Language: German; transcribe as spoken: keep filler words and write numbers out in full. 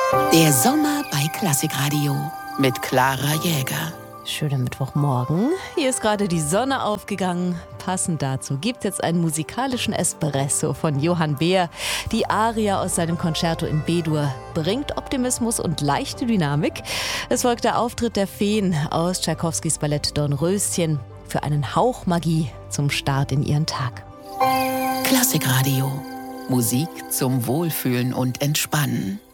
Der Sommer bei Klassikradio mit Clara Jäger. Schöner Mittwochmorgen. Hier ist gerade die Sonne aufgegangen. Passend dazu gibt es jetzt einen musikalischen Espresso von Johann Behr. Die Aria aus seinem Concerto in B-Dur bringt Optimismus und leichte Dynamik. Es folgt der Auftritt der Feen aus Tschaikowskis Ballett Dornröschen für einen Hauch Magie zum Start in ihren Tag. Klassikradio. Musik zum Wohlfühlen und Entspannen.